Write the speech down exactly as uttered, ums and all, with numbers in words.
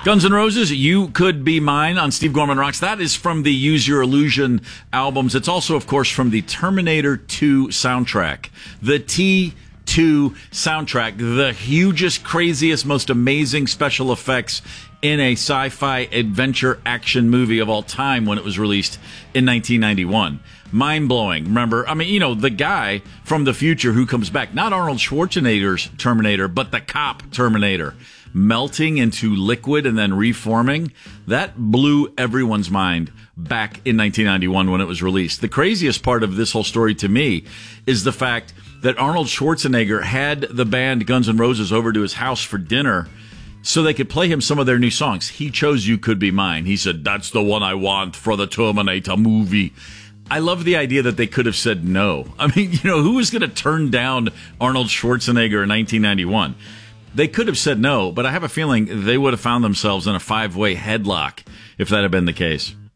Guns N' Roses, You Could Be Mine on Steve Gorman Rocks. That is from the Use Your Illusion albums. It's also, of course, from the Terminator two soundtrack. The T two soundtrack, the hugest, craziest, most amazing special effects in a sci-fi adventure action movie of all time when it was released in nineteen ninety-one. Mind-blowing. Remember, I mean, you know, the guy from the future who comes back, not Arnold Schwarzenegger's Terminator, but the cop Terminator, melting into liquid and then reforming. That blew everyone's mind back in nineteen ninety-one when it was released. The craziest part of this whole story to me is the fact that Arnold Schwarzenegger had the band Guns N' Roses over to his house for dinner so they could play him some of their new songs. He chose You Could Be Mine. He said, that's the one I want for the Terminator movie. I love the idea that they could have said no. I mean, you know, who was going to turn down Arnold Schwarzenegger in nineteen ninety-one? They could have said no, but I have a feeling they would have found themselves in a five-way headlock if that had been the case.